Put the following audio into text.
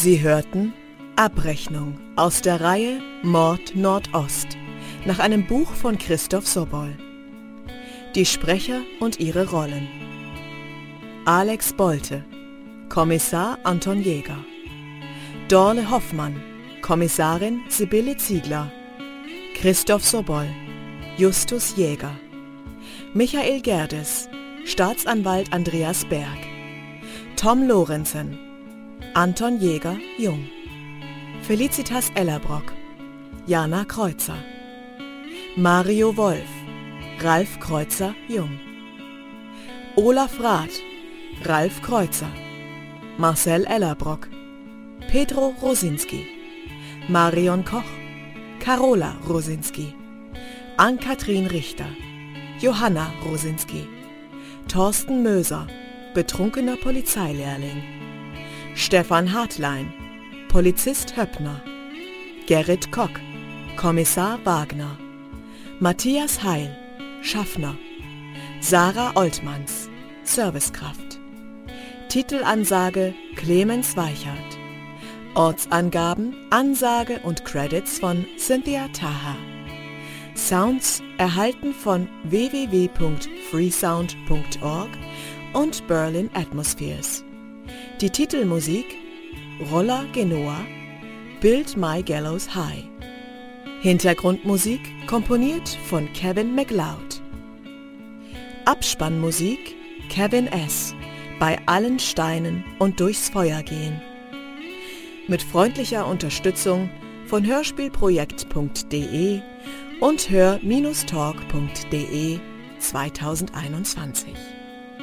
Sie hörten Abrechnung aus der Reihe Mord Nordost nach einem Buch von Christoph Sobol. Die Sprecher und ihre Rollen: Alex Bolte, Kommissar Anton Jäger; Dorle Hoffmann, Kommissarin Sibylle Ziegler; Christoph Sobol, Justus Jäger; Michael Gerdes, Staatsanwalt Andreas Berg; Tom Lorenzen, Anton Jäger Jung; Felicitas Ellerbrock, Jana Kreuzer; Mario Wolf, Ralf Kreuzer Jung; Olaf Rath, Ralf Kreuzer; Marcel Ellerbrock, Pedro Rosinski; Marion Koch, Carola Rosinski; Ann-Kathrin Richter, Johanna Rosinski; Thorsten Möser, betrunkener Polizeilehrling; Stefan Hartlein, Polizist Höppner; Gerrit Kock, Kommissar Wagner; Matthias Heil, Schaffner; Sarah Oltmanns, Servicekraft. Titelansage Clemens Weichert. Ortsangaben, Ansage und Credits von Cynthia Taha. Sounds erhalten von www.freesound.org und Berlin Atmospheres. Die Titelmusik Roller Genoa, Build My Gallows High. Hintergrundmusik komponiert von Kevin MacLeod. Abspannmusik Kevin S. Bei allen Steinen und durchs Feuer gehen. Mit freundlicher Unterstützung von hörspielprojekt.de und hör-talk.de 2021.